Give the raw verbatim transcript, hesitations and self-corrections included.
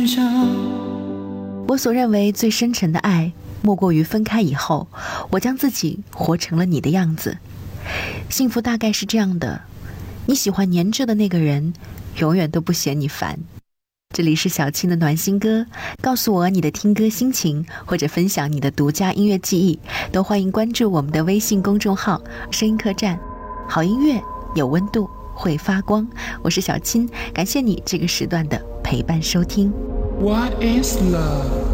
我所认为最深沉的爱，莫过于分开以后，我将自己活成了你的样子。幸福大概是这样的，你喜欢黏着的那个人，永远都不嫌你烦。这里是小青的暖心歌，告诉我你的听歌心情，或者分享你的独家音乐记忆，都欢迎关注我们的微信公众号声音客栈。好音乐有温度，会发光。我是小青，感谢你这个时段的陪伴收听。 What is love?